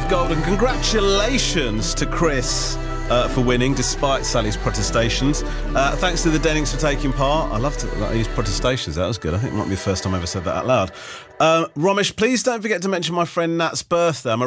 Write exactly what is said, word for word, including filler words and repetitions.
gold, and congratulations to Chris uh, for winning, despite Sally's protestations. Uh, thanks to the Dennings for taking part. I loved it. I used protestations. That was good. I think it might be the first time I ever said that out loud. Uh, Romesh, please don't forget to mention my friend Nat's birthday. I'm a